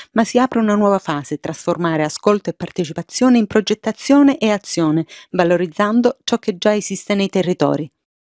ma si apre una nuova fase, trasformare ascolto e partecipazione in progettazione e azione, valorizzando ciò che già esiste nei territori.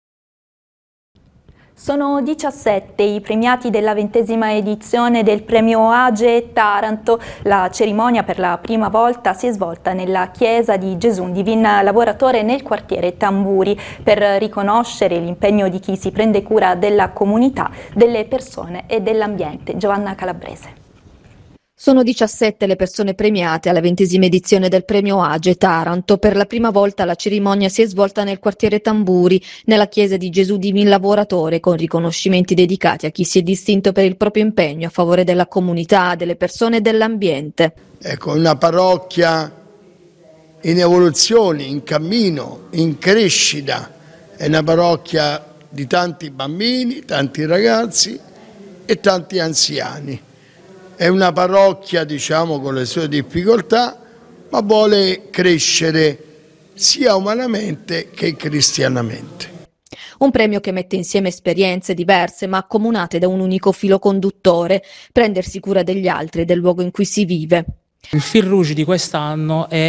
Sono 17 i premiati della 20ª edizione del premio AGE Taranto. La cerimonia per la prima volta si è svolta nella chiesa di Gesù Divin Lavoratore nel quartiere Tamburi per riconoscere l'impegno di chi si prende cura della comunità, delle persone e dell'ambiente. Giovanna Calabrese. Sono 17 le persone premiate alla 20ª edizione del premio AGE Taranto. Per la prima volta la cerimonia si è svolta nel quartiere Tamburi, nella chiesa di Gesù Divin Lavoratore, con riconoscimenti dedicati a chi si è distinto per il proprio impegno a favore della comunità, delle persone e dell'ambiente. Ecco, una parrocchia in evoluzione, in cammino, in crescita, è una parrocchia di tanti bambini, tanti ragazzi e tanti anziani. È una parrocchia, diciamo, con le sue difficoltà, ma vuole crescere sia umanamente che cristianamente. Un premio che mette insieme esperienze diverse ma accomunate da un unico filo conduttore: prendersi cura degli altri e del luogo in cui si vive. Il fil rouge di quest'anno è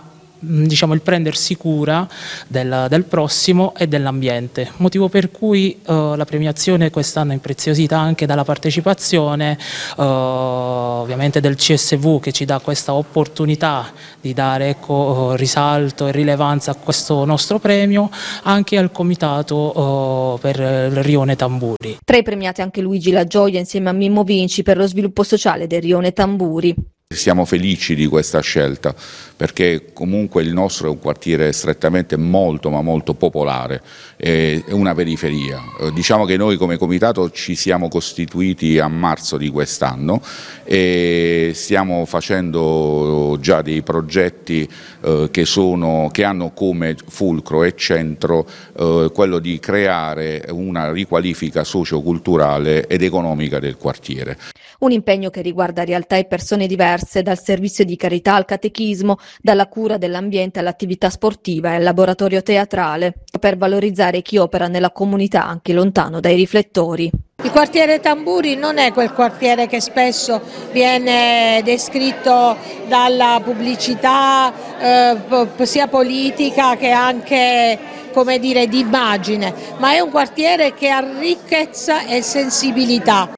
il prendersi cura del prossimo e dell'ambiente, motivo per cui la premiazione quest'anno è impreziosita anche dalla partecipazione ovviamente del CSV, che ci dà questa opportunità di dare risalto e rilevanza a questo nostro premio, anche al comitato per il Rione Tamburi. Tra i premiati anche Luigi La Gioia insieme a Mimmo Vinci per lo sviluppo sociale del Rione Tamburi. Siamo felici di questa scelta perché comunque il nostro è un quartiere strettamente molto ma molto popolare, è una periferia. Diciamo che noi come comitato ci siamo costituiti a marzo di quest'anno e stiamo facendo già dei progetti che hanno come fulcro e centro quello di creare una riqualifica socioculturale ed economica del quartiere. Un impegno che riguarda realtà e persone diverse, dal servizio di carità al catechismo, dalla cura dell'ambiente all'attività sportiva e al laboratorio teatrale, per valorizzare chi opera nella comunità anche lontano dai riflettori. Il quartiere Tamburi non è quel quartiere che spesso viene descritto dalla pubblicità sia politica che anche, come dire, di immagine, ma è un quartiere che ha ricchezza e sensibilità.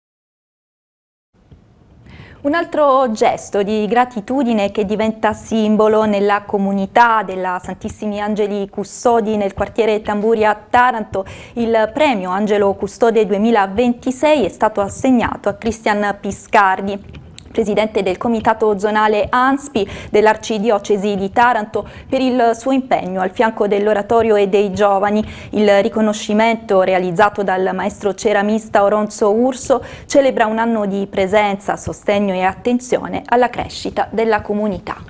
Un altro gesto di gratitudine che diventa simbolo nella comunità della Santissimi Angeli Custodi nel quartiere Tamburi a Taranto. Il premio Angelo Custode 2026 è stato assegnato a Cristian Piscardi, presidente del comitato zonale ANSPI dell'Arcidiocesi di Taranto, per il suo impegno al fianco dell'oratorio e dei giovani. Il riconoscimento realizzato dal maestro ceramista Oronzo Urso celebra un anno di presenza, sostegno e attenzione alla crescita della comunità.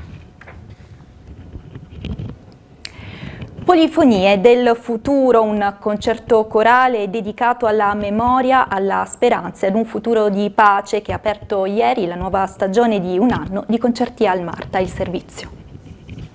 Polifonie del futuro, un concerto corale dedicato alla memoria, alla speranza ed un futuro di pace che ha aperto ieri la nuova stagione di un anno di concerti al Marta, il servizio.